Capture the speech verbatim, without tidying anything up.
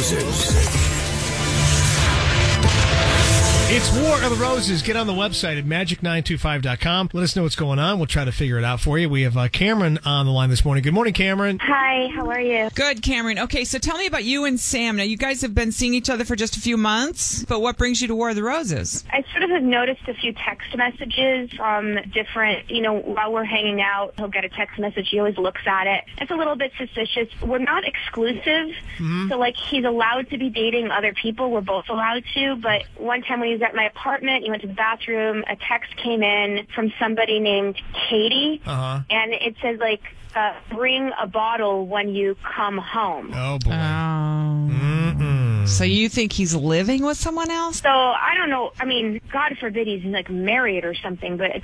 Roses. It's War of the Roses. Get on the website at magic nine two five dot com. Let us know what's going on. We'll try to figure it out for you. We have uh, Cameron on the line this morning. Good morning, Cameron. Hi, how are you? Good, Cameron. Okay, so tell me about you and Sam. Now, you guys have been seeing each other for just a few months, but what brings you to War of the Roses? I sort of have noticed a few text messages from different, you know, while we're hanging out, he'll get a text message. He always looks at it. It's a little bit suspicious. We're not exclusive, mm-hmm. so, like, he's allowed to be dating other people. We're both allowed to, but one time when he was at my apartment, he went to the bathroom, a text came in from somebody named Katie, uh-huh. and it says, like, uh, bring a bottle when you come home. Oh, boy. Oh. So you think he's living with someone else? So, I don't know. I mean, God forbid he's, like, married or something, but it's